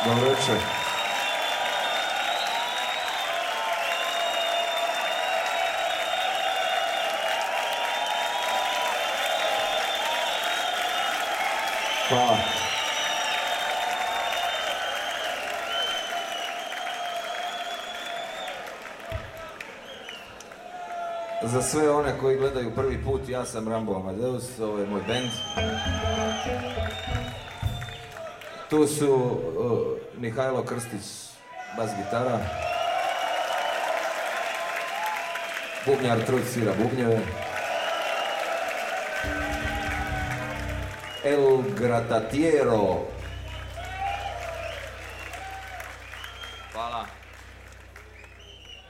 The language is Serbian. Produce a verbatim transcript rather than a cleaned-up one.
Dobro večer. Hvala. Za sve one koji gledaju prvi put, ja sam Rambo Amadeus, ovo je moj bend. Tu su uh, Mihajlo Krstić, bas gitara. Bubnjar Truć svira bubnjeve. El Gratatiero